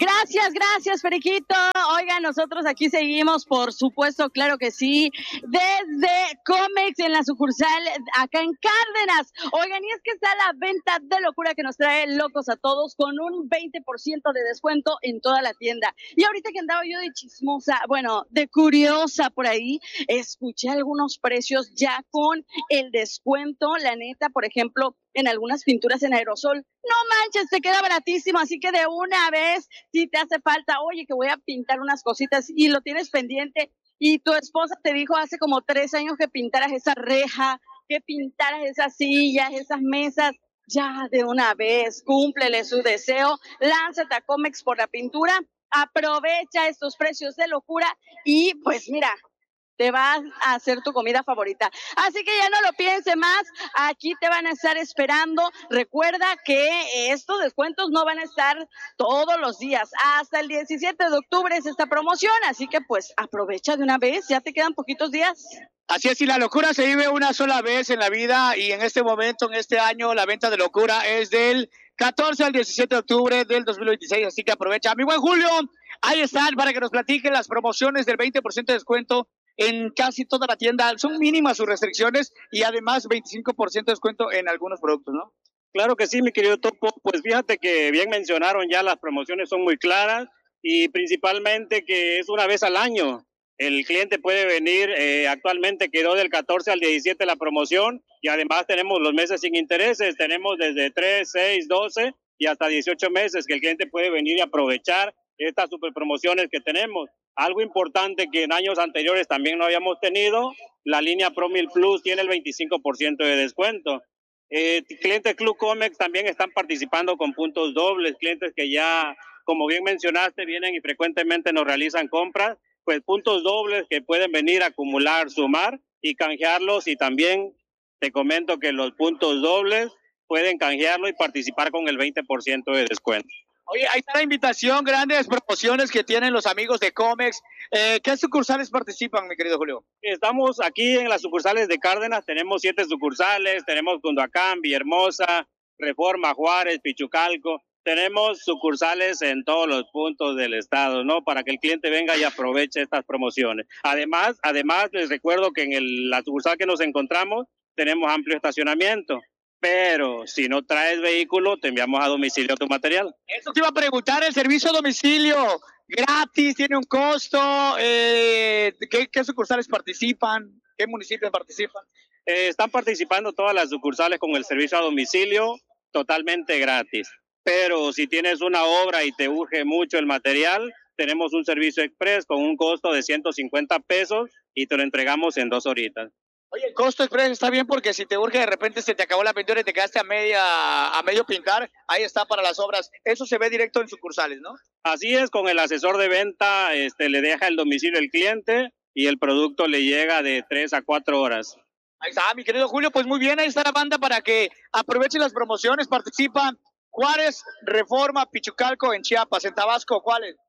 Gracias, Periquito. Oigan, nosotros aquí seguimos, por supuesto, claro que sí, desde Comex en la sucursal acá en Cárdenas. Oigan, y es que está la venta de locura que nos trae locos a todos con un 20% de descuento en toda la tienda. Y ahorita que andaba yo de chismosa, bueno, de curiosa por ahí, escuché algunos precios ya con el descuento, la neta, por ejemplo, en algunas pinturas en aerosol. No manches, te queda baratísimo, así que de una vez, si te hace falta, oye, que voy a pintar unas cositas y lo tienes pendiente y tu esposa te dijo hace como 3 años que pintaras esa reja, que pintaras esas sillas, esas mesas, ya de una vez, cúmplele su deseo, lánzate a Comex por la pintura, aprovecha estos precios de locura y pues mira, te vas a hacer tu comida favorita. Así que ya no lo piense más, aquí te van a estar esperando. Recuerda que estos descuentos no van a estar todos los días. Hasta el 17 de octubre es esta promoción, así que pues aprovecha de una vez, ya te quedan poquitos días. Así es, y la locura se vive una sola vez en la vida y en este momento, en este año, la venta de locura es del 14 al 17 de octubre del 2026, así que aprovecha. Mi buen Julio, ahí están para que nos platiquen las promociones del 20% de descuento en casi toda la tienda. Son mínimas sus restricciones y además 25% de descuento en algunos productos, ¿no? Claro que sí, mi querido Topo. Pues fíjate que bien mencionaron ya, las promociones son muy claras y principalmente que es una vez al año. El cliente puede venir, actualmente quedó del 14 al 17 la promoción y además tenemos los meses sin intereses, tenemos desde 3, 6, 12 y hasta 18 meses que el cliente puede venir y aprovechar estas super promociones que tenemos. Algo importante que en años anteriores también no habíamos tenido, la línea ProMil Plus tiene el 25% de descuento. Clientes Club Comex también están participando con puntos dobles, clientes que ya, como bien mencionaste, vienen y frecuentemente nos realizan compras, pues puntos dobles que pueden venir a acumular, sumar y canjearlos, y también te comento que los puntos dobles pueden canjearlo y participar con el 20% de descuento. Oye, ahí está la invitación, grandes promociones que tienen los amigos de Comex. ¿Qué sucursales participan, mi querido Julio? Estamos aquí en las sucursales de Cárdenas, tenemos 7 sucursales, tenemos Cunduacán, Villahermosa, Reforma, Juárez, Pichucalco. Tenemos sucursales en todos los puntos del estado, ¿no? Para que el cliente venga y aproveche estas promociones. Además les recuerdo que en la sucursal que nos encontramos tenemos amplio estacionamiento. Pero si no traes vehículo, te enviamos a domicilio tu material. Eso te iba a preguntar, el servicio a domicilio, gratis, tiene un costo, ¿qué sucursales participan? ¿Qué municipios participan? Están participando todas las sucursales con el servicio a domicilio totalmente gratis. Pero si tienes una obra y te urge mucho el material, tenemos un servicio express con un costo de 150 pesos y te lo entregamos en 2 horitas. Oye, el costo express está bien porque si te urge de repente se te acabó la pintura y te quedaste a medio pintar, ahí está para las obras. Eso se ve directo en sucursales, ¿no? Así es, con el asesor de venta le deja el domicilio al cliente y el producto le llega de 3 a 4 horas. Ahí está, mi querido Julio, pues muy bien, ahí está la banda para que aprovechen las promociones, participan Juárez, Reforma, Pichucalco, en Chiapas, en Tabasco, ¿cuáles?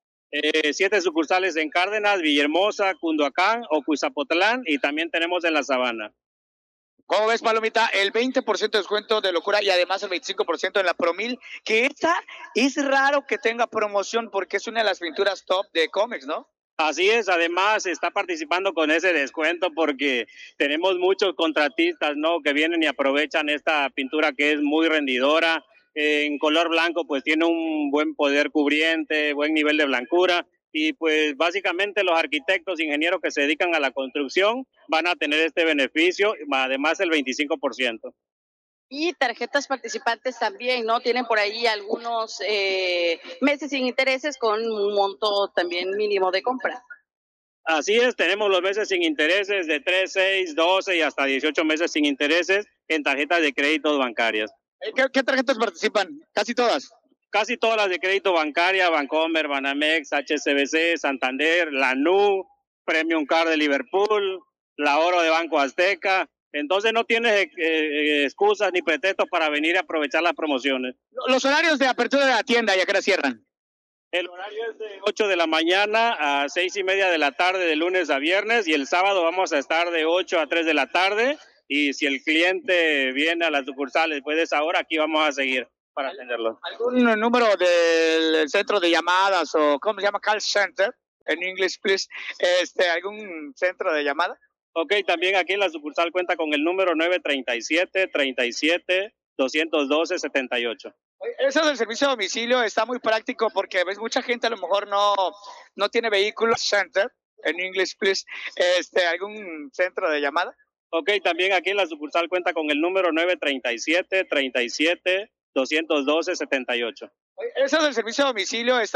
7 sucursales en Cárdenas, Villahermosa, Cunduacán, Ocuizapotlán y también tenemos en La Sabana. ¿Cómo ves, Palomita? El 20% de descuento de locura y además el 25% en la Promil, que esta es raro que tenga promoción porque es una de las pinturas top de Comex, ¿no? Así es, además está participando con ese descuento porque tenemos muchos contratistas, ¿no? Que vienen y aprovechan esta pintura que es muy rendidora. En color blanco pues tiene un buen poder cubriente, buen nivel de blancura y pues básicamente los arquitectos, ingenieros que se dedican a la construcción van a tener este beneficio, además el 25%. Y tarjetas participantes también, ¿no? Tienen por ahí algunos meses sin intereses con un monto también mínimo de compra. Así es, tenemos los meses sin intereses de 3, 6, 12 y hasta 18 meses sin intereses en tarjetas de crédito bancarias. ¿Qué tarjetas participan? ¿Casi todas? Casi todas las de crédito bancaria, Bancomer, Banamex, HSBC, Santander, la NU, Premium Card de Liverpool, la Oro de Banco Azteca. Entonces no tienes excusas ni pretextos para venir a aprovechar las promociones. Los horarios de apertura de la tienda, ¿ya que la cierran? El horario es de 8 de la mañana a 6 y media de la tarde de lunes a viernes y el sábado vamos a estar de 8 a 3 de la tarde. Y si el cliente viene a la sucursal después de esa hora, aquí vamos a seguir. para atenderlo. ¿Algún número del centro de llamadas o cómo se llama? Call center en inglés, please. ¿Algún centro de llamada? Ok, también aquí en la sucursal cuenta con el número 937-37-212-78. Eso del servicio a domicilio está muy práctico porque ves mucha gente a lo mejor no tiene vehículo. Center en inglés, please. ¿Algún centro de llamada? Ok, también aquí en la sucursal cuenta con el número 937-37-212-78. Eso del servicio a domicilio está